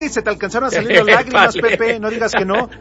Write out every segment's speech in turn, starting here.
Se te alcanzaron a salir las lágrimas, Pepe, no digas que no.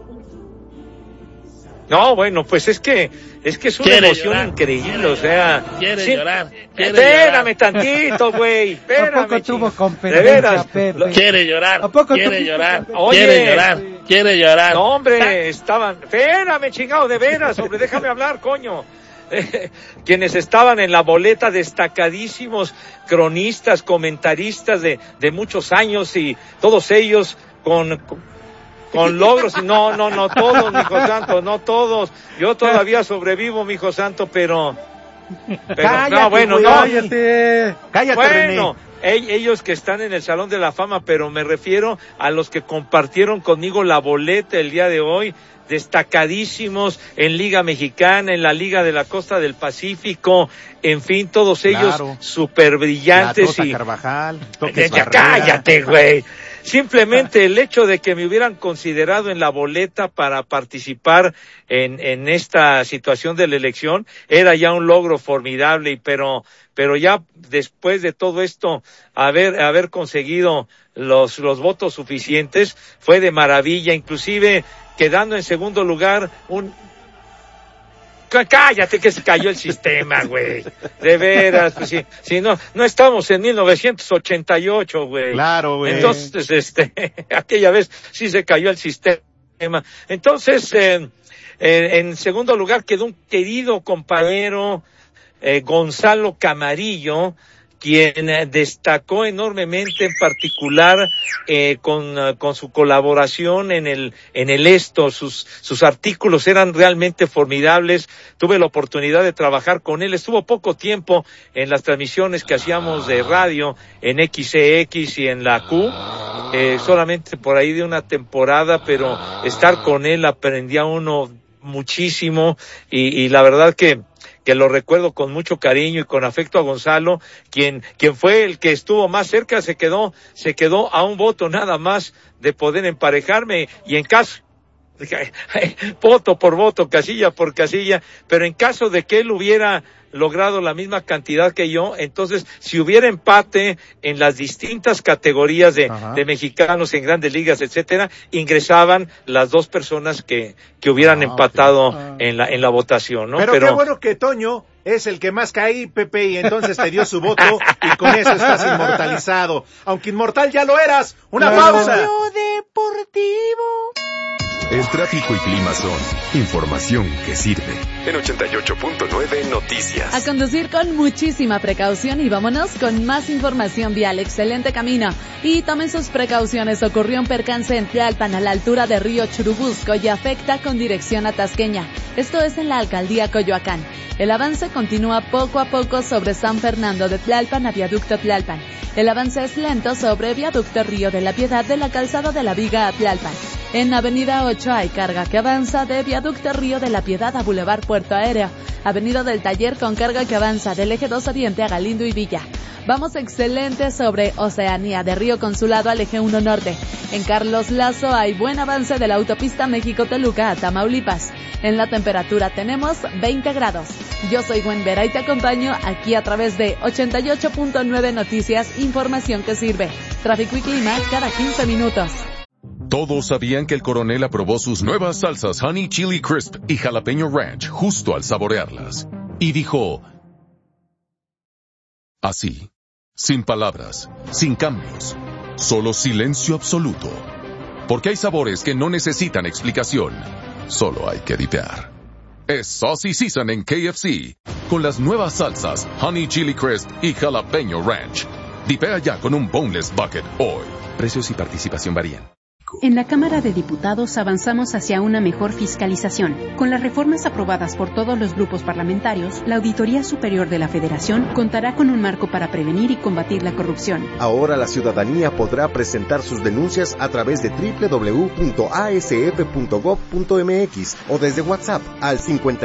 No, bueno, pues es que es una emoción increíble, o sea... Quiere llorar. Espérame tantito, güey, espérame. ¿A poco tuvo competencia, de veras, Pepe? Quiere llorar. ¿A poco quiere llorar? Oye, quiere llorar. No, hombre, espérame, chingado, de veras, hombre, déjame hablar, coño. Quienes estaban en la boleta, destacadísimos cronistas, comentaristas de muchos años, y todos ellos con logros, y no todos, mijo santo, no todos. Yo todavía sobrevivo, mijo santo, pero Cállate, no, bueno, güey, no. Cállate, Bueno, René. ellos que están en el Salón de la Fama, pero me refiero a los que compartieron conmigo la boleta el día de hoy, destacadísimos en Liga Mexicana, en la Liga de la Costa del Pacífico, en fin, todos ellos súper brillantes. Y Carvajal, cállate, güey. Simplemente el hecho de que me hubieran considerado en la boleta para participar en esta situación de la elección era ya un logro formidable, pero ya después de todo esto, haber conseguido los votos suficientes fue de maravilla, inclusive quedando en segundo lugar Cállate que se cayó el sistema, güey. De veras, pues si no estamos en 1988, güey. Claro, güey. Entonces, aquella vez sí se cayó el sistema. Entonces, en segundo lugar quedó un querido compañero, Gonzalo Camarillo, quien destacó enormemente, en particular con su colaboración en el Esto. Sus artículos eran realmente formidables. Tuve la oportunidad de trabajar con él. Estuvo poco tiempo en las transmisiones que hacíamos de radio en XCX y en la Q, solamente por ahí de una temporada, pero estar con él aprendía uno muchísimo, y la verdad que lo recuerdo con mucho cariño y con afecto a Gonzalo, quien fue el que estuvo más cerca. Se quedó a un voto nada más de poder emparejarme, y en caso voto por voto, casilla por casilla, pero en caso de que él hubiera logrado la misma cantidad que yo, entonces si hubiera empate en las distintas categorías de mexicanos en grandes ligas, etcétera, ingresaban las dos personas que hubieran empatado en la votación, ¿no? Pero qué bueno que Toño es el que más cae, Pepe, y entonces te dio su voto, y con eso estás inmortalizado. Aunque inmortal ya lo eras. Una pausa. Deportivo. El tráfico y clima son información que sirve. En 88.9 Noticias. A conducir con muchísima precaución, y vámonos con más información vial. Excelente camino y tomen sus precauciones. Ocurrió un percance en Tlalpan a la altura de Río Churubusco y afecta con dirección a Tasqueña. Esto es en la alcaldía Coyoacán. El avance continúa poco a poco sobre San Fernando de Tlalpan a Viaducto Tlalpan. El avance es lento sobre Viaducto Río de la Piedad de la Calzada de la Viga a Tlalpan. En Avenida 8 hay carga que avanza de Viaducto Río de la Piedad a Boulevard Puerto Aéreo. Avenida del Taller con carga que avanza del Eje 2 Oriente a Galindo y Villa. Vamos excelente sobre Oceanía de Río Consulado al Eje 1 Norte. En Carlos Lazo hay buen avance de la autopista México-Toluca a Tamaulipas. En la temperatura tenemos 20 grados. Yo soy Gwen Vera y te acompaño aquí a través de 88.9 Noticias, información que sirve. Tráfico y clima cada 15 minutos. Todos sabían que el coronel aprobó sus nuevas salsas Honey Chili Crisp y Jalapeño Ranch justo al saborearlas. Y dijo... así, sin palabras, sin cambios, solo silencio absoluto. Porque hay sabores que no necesitan explicación, solo hay que dipear. Es Saucy Season en KFC, con las nuevas salsas Honey Chili Crisp y Jalapeño Ranch. Dipea ya con un Boneless Bucket hoy. Precios y participación varían. En la Cámara de Diputados avanzamos hacia una mejor fiscalización. Con las reformas aprobadas por todos los grupos parlamentarios, la Auditoría Superior de la Federación contará con un marco para prevenir y combatir la corrupción. Ahora la ciudadanía podrá presentar sus denuncias a través de www.asf.gov.mx o desde WhatsApp al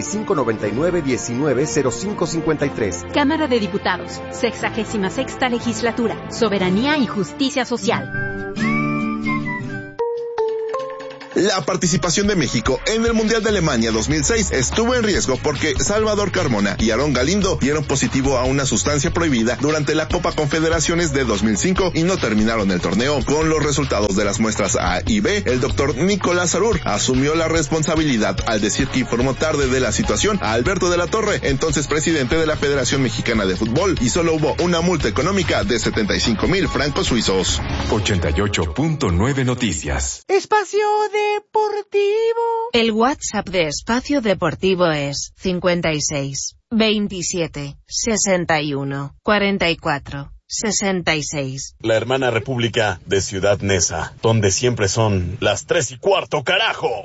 5599190553. Cámara de Diputados, 66ª Legislatura, Soberanía y Justicia Social. La participación de México en el Mundial de Alemania 2006 estuvo en riesgo porque Salvador Carmona y Aarón Galindo dieron positivo a una sustancia prohibida durante la Copa Confederaciones de 2005 y no terminaron el torneo. Con los resultados de las muestras A y B, el doctor Nicolás Arur asumió la responsabilidad al decir que informó tarde de la situación a Alberto de la Torre, entonces presidente de la Federación Mexicana de Fútbol, y solo hubo una multa económica de 75,000 francos suizos. 88.9 Noticias. Espacio Deportivo. El WhatsApp de Espacio Deportivo es 56 27 61 44 66. La hermana república de Ciudad Neza, donde siempre son las 3:15, carajo.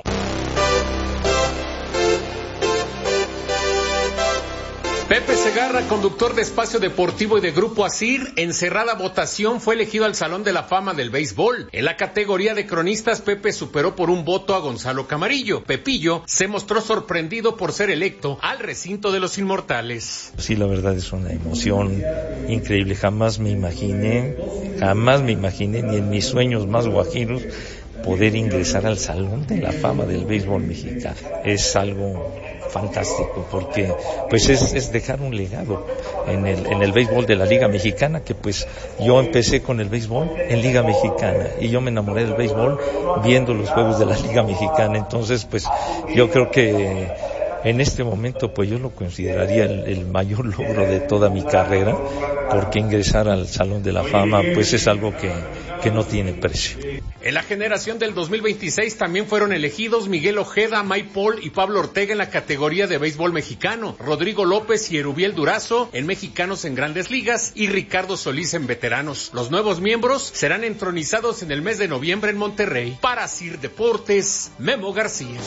Pepe Segarra, conductor de Espacio Deportivo y de Grupo Asir, en cerrada votación fue elegido al Salón de la Fama del Béisbol. En la categoría de cronistas, Pepe superó por un voto a Gonzalo Camarillo. Pepillo se mostró sorprendido por ser electo al recinto de los inmortales. Sí, la verdad es una emoción increíble. Jamás me imaginé, ni en mis sueños más guajiros, poder ingresar al Salón de la Fama del Béisbol mexicano. Es algo fantástico porque pues es dejar un legado en el béisbol de la Liga Mexicana, que pues yo empecé con el béisbol en Liga Mexicana y yo me enamoré del béisbol viendo los juegos de la Liga Mexicana. Entonces pues yo creo que en este momento pues yo lo consideraría el mayor logro de toda mi carrera, porque ingresar al Salón de la Fama pues es algo que no tiene precio. En la generación del 2026 también fueron elegidos Miguel Ojeda, Mike Paul y Pablo Ortega en la categoría de béisbol mexicano, Rodrigo López y Erubiel Durazo en mexicanos en Grandes Ligas y Ricardo Solís en veteranos. Los nuevos miembros serán entronizados en el mes de noviembre en Monterrey. Para Sir Deportes, Memo García.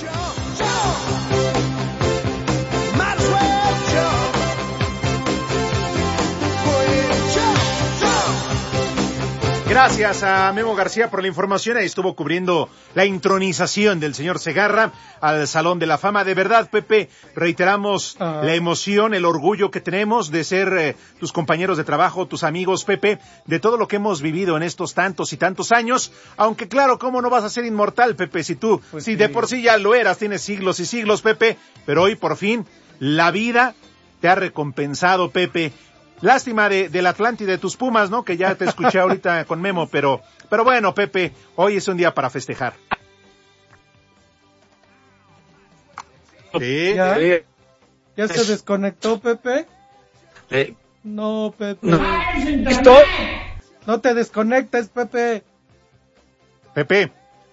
Gracias a Memo García por la información. Ahí estuvo cubriendo la intronización del señor Segarra al Salón de la Fama. De verdad, Pepe, reiteramos la emoción, el orgullo que tenemos de ser tus compañeros de trabajo, tus amigos, Pepe, de todo lo que hemos vivido en estos tantos y tantos años. Aunque claro, ¿cómo no vas a ser inmortal, Pepe? Si tú, pues si sí, de por sí ya lo eras, tienes siglos y siglos, Pepe, pero hoy por fin la vida te ha recompensado, Pepe. Lástima del Atlante y de tus Pumas, ¿no? Que ya te escuché ahorita con Memo, pero bueno, Pepe, hoy es un día para festejar. ¿Sí? ¿Ya se desconectó, Pepe? No, Pepe. No. No te desconectes, Pepe. Pepe.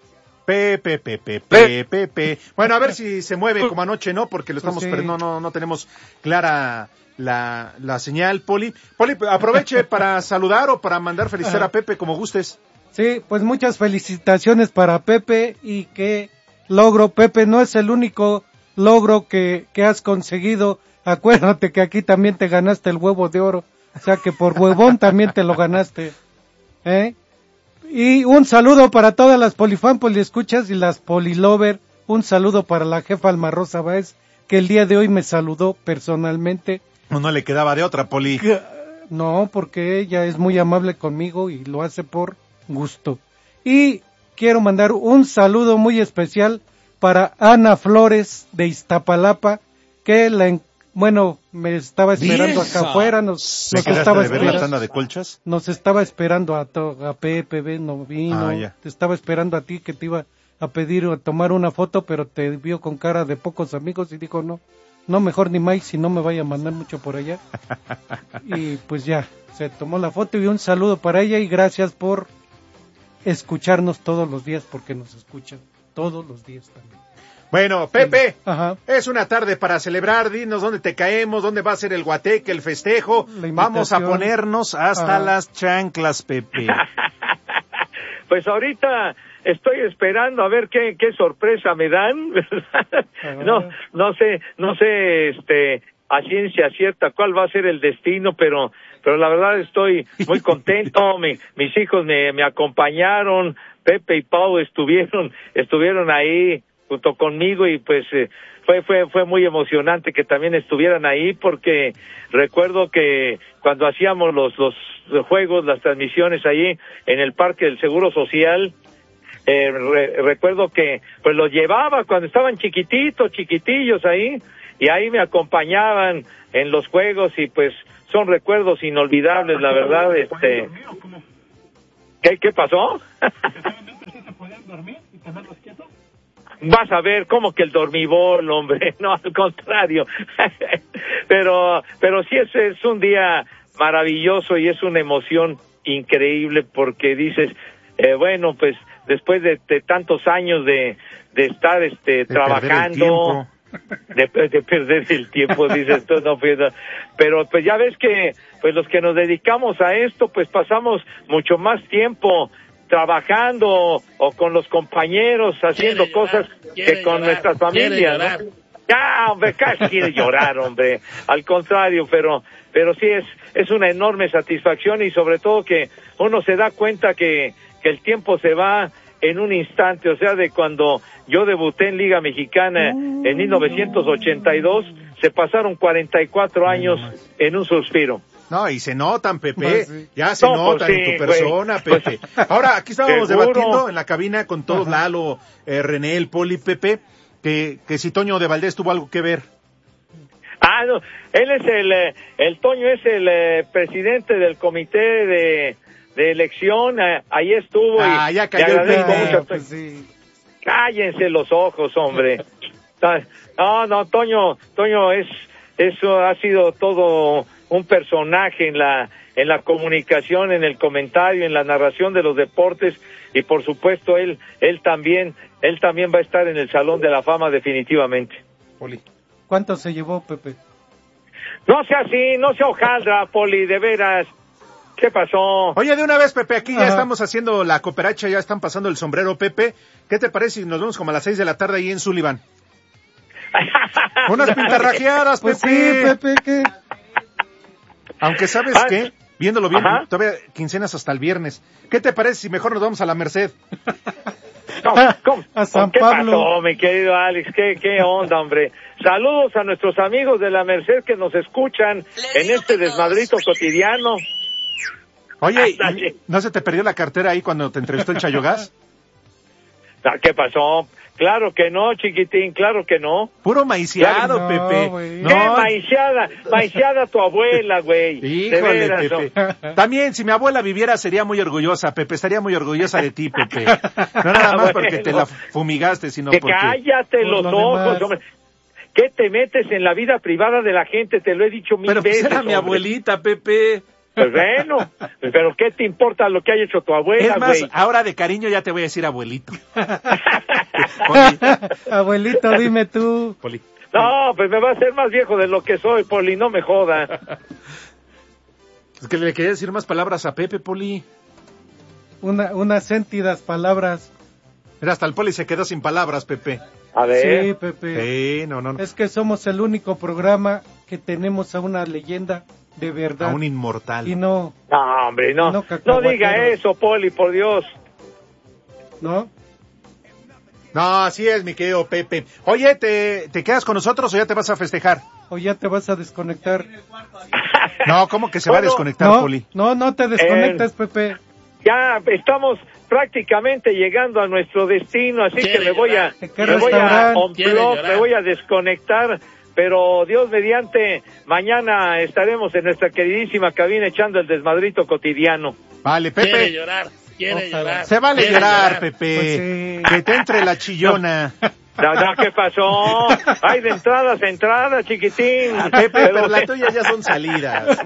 Bueno, a ver si se mueve como anoche, ¿no? Porque lo estamos, pero no tenemos clara la señal. Poli, aproveche para saludar o para mandar felicitar a Pepe, como gustes. Sí, pues muchas felicitaciones para Pepe, y qué logro, Pepe, no es el único logro que has conseguido. Acuérdate que aquí también te ganaste el huevo de oro, o sea que por huevón también te lo ganaste, ¿eh? Y un saludo para todas las polifan, poliescuchas y las polilover. Un saludo para la jefa Alma Rosa Báez, que el día de hoy me saludó personalmente. No le quedaba de otra, Poli. No, porque ella es muy amable conmigo y lo hace por gusto. Y quiero mandar un saludo muy especial para Ana Flores de Iztapalapa, que me estaba esperando acá afuera, nos estaba esperando la tanda de colchas. Nos estaba esperando a Pepe, no vino, te estaba esperando a ti, que te iba a pedir a tomar una foto, pero te vio con cara de pocos amigos y dijo no, mejor ni Mike, si no me vaya a mandar mucho por allá. Y pues ya, se tomó la foto, y un saludo para ella, y gracias por escucharnos todos los días, porque nos escuchan todos los días también. Bueno, Pepe, es una tarde para celebrar. Dinos dónde te caemos, dónde va a ser el guateque, el festejo. Vamos a ponernos hasta las chanclas, Pepe. Pues ahorita estoy esperando a ver qué sorpresa me dan. No sé, a ciencia cierta cuál va a ser el destino, pero la verdad estoy muy contento. Mis hijos me acompañaron, Pepe y Pau estuvieron ahí junto conmigo, y pues fue muy emocionante que también estuvieran ahí, porque recuerdo que cuando hacíamos los juegos, las transmisiones ahí en el Parque del Seguro Social, Recuerdo que pues los llevaba cuando estaban chiquitillos ahí, y ahí me acompañaban en los juegos, y pues son recuerdos inolvidables, la verdad. ¿Qué pasó? Vas a ver, como que el dormibol, hombre, no, al contrario. pero sí es un día maravilloso y es una emoción increíble, porque dices, bueno, pues después de tantos años de estar trabajando, de perder el tiempo, dices tú, no, pero pues ya ves que pues los que nos dedicamos a esto, pues pasamos mucho más tiempo trabajando o con los compañeros haciendo cosas que con nuestras familias, ¿no? Ya, hombre, casi quiere llorar, hombre. Al contrario, pero sí es una enorme satisfacción, y sobre todo que uno se da cuenta que el tiempo se va en un instante. O sea, de cuando yo debuté en Liga Mexicana en 1982, se pasaron 44 años en un suspiro. No, y se notan, Pepe, ya se notan en tu persona, Pepe. Ahora, aquí estábamos debatiendo en la cabina con todos, Lalo, René, el Poli, Pepe, que si Toño de Valdés tuvo algo que ver. No, él es el Toño es el presidente del comité de elección, ahí estuvo. Ya cayó el peine. Pues sí. Cállense los ojos, hombre. No, Toño eso ha sido todo un personaje en la comunicación, en el comentario, en la narración de los deportes, y por supuesto él también va a estar en el Salón de la Fama definitivamente. Poli. ¿Cuánto se llevó, Pepe? No sea así, no sea hojaldra, Poli, de veras. ¿Qué pasó? Oye, de una vez, Pepe, aquí ya estamos haciendo la cooperacha, ya están pasando el sombrero, Pepe. ¿Qué te parece si nos vemos como a las 6 de la tarde ahí en Sullivan? Unas pintarrajeadas, Pepe. Pues sí, Pepe, ¿qué? Aunque, ¿sabes qué? Viéndolo bien, todavía quincenas hasta el viernes. ¿Qué te parece si mejor nos vamos a la Merced? A San ¿Qué Pablo. pasó, mi querido Alex? ¿Qué onda, hombre? Saludos a nuestros amigos de la Merced que nos escuchan en este desmadrito cotidiano. Oye, ¿no se te perdió la cartera ahí cuando te entrevistó el Chayogás? ¿Qué pasó? Claro que no, chiquitín, claro que no. Puro maiciado, claro, Pepe. No, ¿qué maiciada tu abuela, güey? Híjole, Pepe. No. También, si mi abuela viviera, sería muy orgullosa, Pepe. Estaría muy orgullosa de ti, Pepe. No nada más porque te la fumigaste, sino porque... Cállate los ojos, hombre. ¿Qué te metes en la vida privada de la gente? Te lo he dicho mil veces. Pero era mi abuelita, Pepe. Pues bueno, pero ¿qué te importa lo que haya hecho tu abuela, es más, güey? Ahora de cariño ya te voy a decir abuelito. Abuelito, dime tú. Poli. No, pues me va a hacer más viejo de lo que soy, Poli, no me joda. Es que le quería decir más palabras a Pepe, Poli. Unas sentidas palabras. Mira, hasta el Poli se quedó sin palabras, Pepe. A ver. Sí, Pepe. Sí, no. Es que somos el único programa que tenemos a una leyenda de verdad. A un inmortal. Y no. No, hombre, no diga eso, Poli, por Dios. ¿No? No, así es, mi querido Pepe. Oye, ¿te quedas con nosotros o ya te vas a festejar? ¿O ya te vas a desconectar? No, ¿cómo que se va a desconectar, Poli? No te desconectas, Pepe. Ya estamos prácticamente llegando a nuestro destino, así que me voy a desconectar, pero Dios mediante, mañana estaremos en nuestra queridísima cabina echando el desmadrito cotidiano. Vale, Pepe. Quiere llorar. Se vale llorar, Pepe. Pues sí. Que te entre la chillona. No, ¿qué pasó? Hay de entradas a entradas, chiquitín. Pepe, pero las tuyas ya son salidas.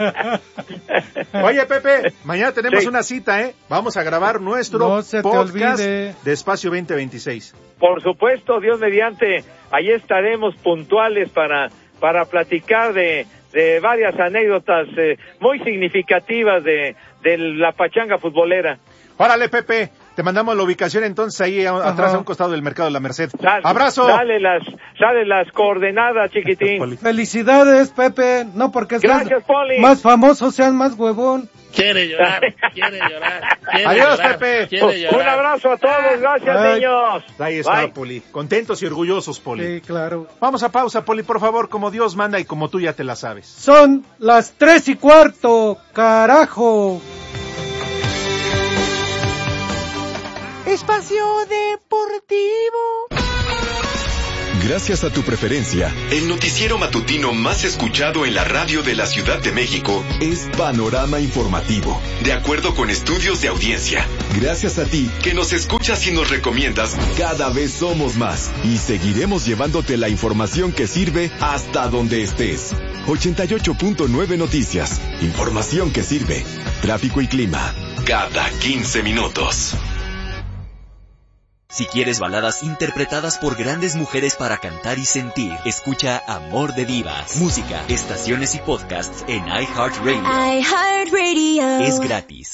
Oye, Pepe, mañana tenemos una cita, ¿eh? Vamos a grabar nuestro podcast de Espacio 2026. Por supuesto, Dios mediante, ahí estaremos puntuales para platicar de varias anécdotas muy significativas de la pachanga futbolera. Órale, Pepe. Te mandamos la ubicación entonces ahí atrás a un costado del Mercado de la Merced. ¡Abrazo! Dale las coordenadas, chiquitín. Felicidades, Pepe. No porque seas más famoso, seas más huevón. Quiere llorar. Adiós, Pepe. Un abrazo a todos. Gracias, niños. Ahí está, Poli. Contentos y orgullosos, Poli. Sí, claro. Vamos a pausa, Poli, por favor, como Dios manda y como tú ya te la sabes. Son las 3:15, carajo. Espacio Deportivo. Gracias a tu preferencia, el noticiero matutino más escuchado en la radio de la Ciudad de México es Panorama Informativo, de acuerdo con estudios de audiencia. Gracias a ti, que nos escuchas y nos recomiendas, cada vez somos más y seguiremos llevándote la información que sirve hasta donde estés. 88.9 Noticias, información que sirve. Tráfico y clima, cada 15 minutos. Si quieres baladas interpretadas por grandes mujeres para cantar y sentir, escucha Amor de Divas. Música, estaciones y podcasts en iHeartRadio. iHeartRadio. Es gratis.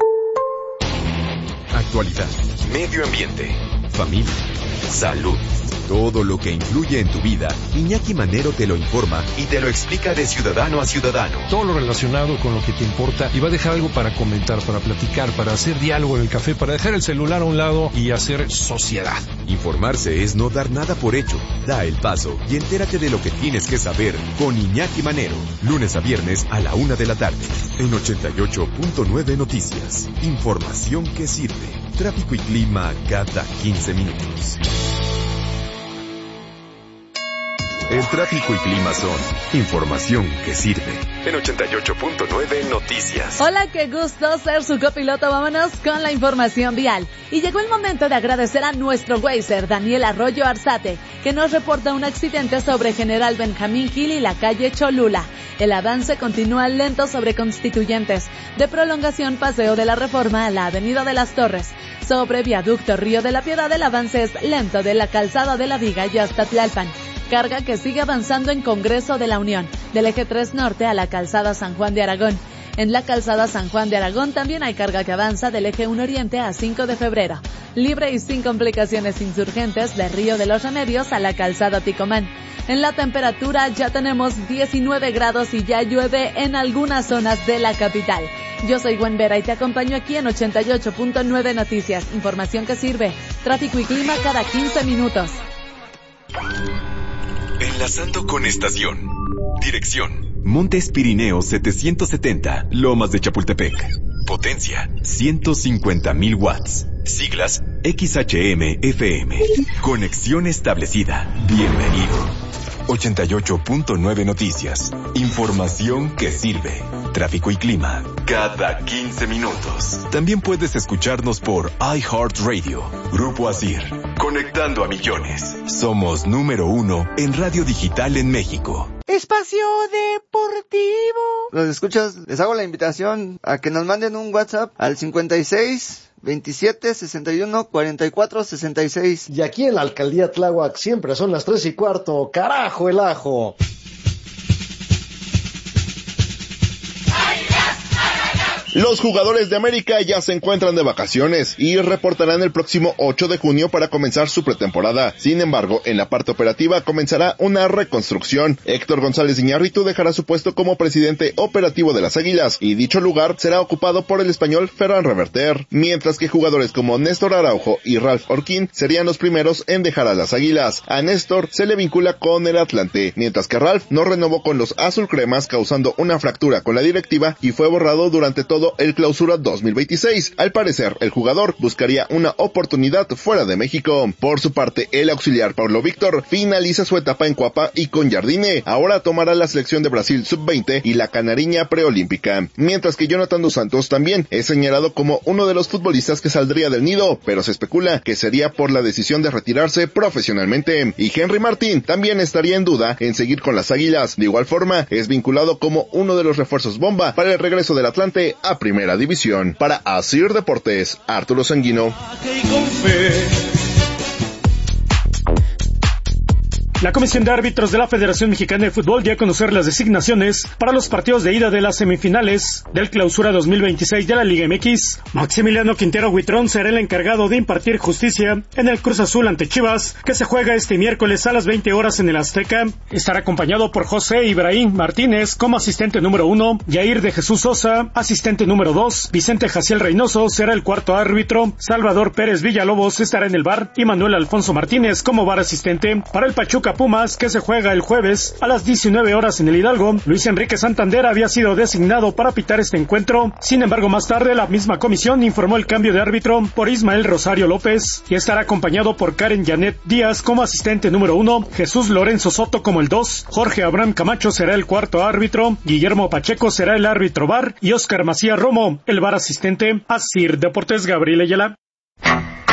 Actualidad, medio ambiente, familia, salud. Todo lo que influye en tu vida, Iñaki Manero te lo informa y te lo explica de ciudadano a ciudadano. Todo lo relacionado con lo que te importa y va a dejar algo para comentar, para platicar, para hacer diálogo en el café, para dejar el celular a un lado y hacer sociedad. Informarse es no dar nada por hecho. Da el paso y entérate de lo que tienes que saber con Iñaki Manero. Lunes a viernes a la 1 de la tarde. En 88.9 Noticias. Información que sirve. Tráfico y clima cada 15 minutos. El tráfico y clima son información que sirve. En 88.9 Noticias. Hola, qué gusto ser su copiloto. Vámonos con la información vial. Y llegó el momento de agradecer a nuestro Wazer, Daniel Arroyo Arzate, que nos reporta un accidente sobre General Benjamín Gil y la calle Cholula. El avance continúa lento sobre Constituyentes. De prolongación, Paseo de la Reforma a la Avenida de las Torres. Sobre Viaducto Río de la Piedad, el avance es lento de la Calzada de la Viga y hasta Tlalpan. Carga que sigue avanzando en Congreso de la Unión, del eje 3 Norte a la Calzada San Juan de Aragón. En la Calzada San Juan de Aragón también hay carga que avanza del eje 1 Oriente a 5 de febrero. Libre y sin complicaciones Insurgentes de Río de los Remedios a la Calzada Ticomán. En la temperatura ya tenemos 19 grados y ya llueve en algunas zonas de la capital. Yo soy Gwen Vera y te acompaño aquí en 88.9 Noticias. Información que sirve. Tráfico y clima cada 15 minutos. Enlazando con estación. Dirección: Montes Pirineos 770, Lomas de Chapultepec. Potencia: 150,000 watts. Siglas: XHM-FM. Conexión establecida. Bienvenido. 88.9 Noticias. Información que sirve. Tráfico y clima cada 15 minutos. También puedes escucharnos por iHeartRadio. Grupo Asir. Conectando a millones. Somos número 1 en radio digital en México. Espacio Deportivo. Los escuchas, les hago la invitación a que nos manden un WhatsApp al 56 27 61 44 66. Y aquí en la Alcaldía Tláhuac siempre son las 3:15. ¡Carajo el ajo! Los jugadores de América ya se encuentran de vacaciones y reportarán el próximo 8 de junio para comenzar su pretemporada. Sin embargo, en la parte operativa comenzará una reconstrucción. Héctor González Iñárritu dejará su puesto como presidente operativo de las Águilas y dicho lugar será ocupado por el español Ferran Reverter, mientras que jugadores como Néstor Araujo y Ralph Orquín serían los primeros en dejar a las Águilas. A Néstor se le vincula con el Atlante, mientras que Ralph no renovó con los azulcremas, causando una fractura con la directiva y fue borrado durante todo el Clausura 2026. Al parecer, el jugador buscaría una oportunidad fuera de México. Por su parte, el auxiliar Paulo Víctor finaliza su etapa en Cuapa y con Jardine. Ahora tomará la selección de Brasil sub-20 y la canariña preolímpica. Mientras que Jonathan dos Santos también es señalado como uno de los futbolistas que saldría del nido, pero se especula que sería por la decisión de retirarse profesionalmente. Y Henry Martín también estaría en duda en seguir con las Águilas. De igual forma, es vinculado como uno de los refuerzos bomba para el regreso del Atlante a Primera División. Para Asir Deportes, Arturo Sanguino. La Comisión de Árbitros de la Federación Mexicana de Fútbol dio a conocer las designaciones para los partidos de ida de las semifinales del Clausura 2026 de la Liga MX. Maximiliano Quintero Huitrón será el encargado de impartir justicia en el Cruz Azul ante Chivas, que se juega este miércoles a las 20 horas en el Azteca. Estará acompañado por José Ibrahim Martínez como asistente número 1, Jair de Jesús Sosa, asistente número 2, Vicente Jaciel Reynoso será el cuarto árbitro, Salvador Pérez Villalobos estará en el VAR y Manuel Alfonso Martínez como VAR asistente. Para el Pachuca Pachuca Pumas, que se juega el jueves a las 19 horas en el Hidalgo. Luis Enrique Santander había sido designado para pitar este encuentro. Sin embargo, más tarde la misma comisión informó el cambio de árbitro por Ismael Rosario López, y estará acompañado por Karen Janet Díaz como asistente número 1, Jesús Lorenzo Soto como el 2, Jorge Abraham Camacho será el cuarto árbitro, Guillermo Pacheco será el árbitro VAR y Óscar Macías Romo el VAR asistente. Asir Deportes, Gabriel Ayala.